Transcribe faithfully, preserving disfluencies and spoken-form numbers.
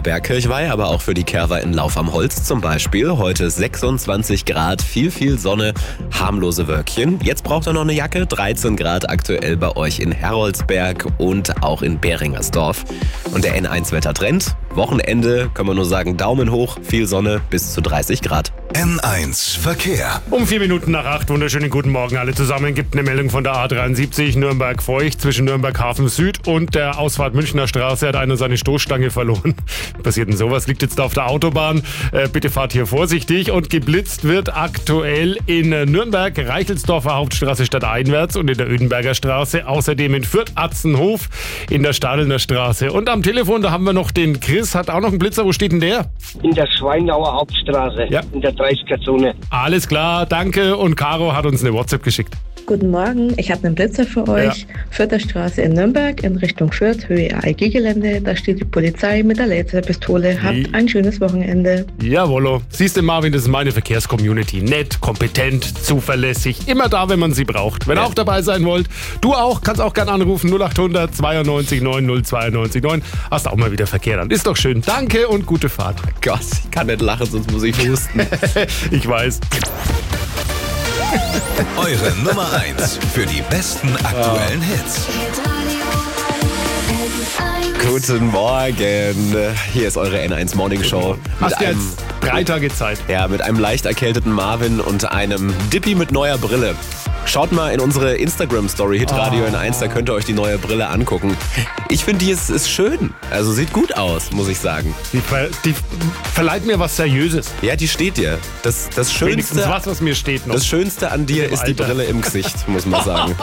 Bergkirchweih, aber auch für die Kerwa in Lauf am Holz zum Beispiel. Heute sechsundzwanzig Grad, viel, viel Sonne, harmlose Wölkchen. Jetzt braucht ihr noch eine Jacke, dreizehn Grad aktuell bei euch in Heroldsberg und auch in Beringersdorf. Und der N eins Wettertrend, Wochenende, können wir nur sagen, Daumen hoch, viel Sonne bis zu dreißig Grad. N eins Verkehr. Um vier Minuten nach acht, wunderschönen guten Morgen alle zusammen. Gibt eine Meldung von der A dreiundsiebzig Nürnberg-Feucht zwischen Nürnberg-Hafen Süd und der Ausfahrt Münchner Straße hat einer seine Stoßstange verloren. Passiert denn sowas? Liegt jetzt da auf der Autobahn. Äh, bitte fahrt hier vorsichtig. Und geblitzt wird aktuell in Nürnberg, Reichelsdorfer Hauptstraße stadteinwärts und in der Ödenberger Straße. Außerdem in Fürth-Atzenhof in der Stadelner Straße. Und am Telefon, da haben wir noch den Chris, hat auch noch einen Blitzer. Wo steht denn der? In der Schweinauer Hauptstraße, ja. In der dreißiger-Zone. Alles klar, danke. Und Caro hat uns eine WhatsApp geschickt. Guten Morgen, ich habe einen Blitzer für euch. Ja. Fürther Straße in Nürnberg in Richtung Fürth, Höhe A E G-Gelände. Da steht die Polizei mit der Laserpistole. Habt Wie? ein schönes Wochenende. Jawollo. Siehst du, Marvin, das ist meine Verkehrscommunity. Nett, kompetent, zuverlässig. Immer da, wenn man sie braucht. Wenn ihr Ja. auch dabei sein wollt, du auch, kannst auch gerne anrufen. null acht hundert zweiundneunzig neun null zweiundneunzig neun. Hast auch mal wieder Verkehr dann. Ist doch schön. Danke und gute Fahrt. Gott, ich kann nicht lachen, sonst muss ich husten. Ich weiß. Eure Nummer eins für die besten aktuellen Hits. Guten Morgen. Hier ist eure N eins Morning Show. Hast du jetzt drei Tage Zeit? Ja, mit einem leicht erkälteten Marvin und einem Dippy mit neuer Brille. Schaut mal in unsere Instagram-Story Hitradio N eins, da könnt ihr euch die neue Brille angucken. Ich finde, die ist, ist schön. Also sieht gut aus, muss ich sagen. Die, ver die verleiht mir was Seriöses. Ja, die steht dir. Das, das, Wenigstens Schönste, was, was mir steht noch. das Schönste an dir Im ist die Alter. Brille im Gesicht, muss man sagen.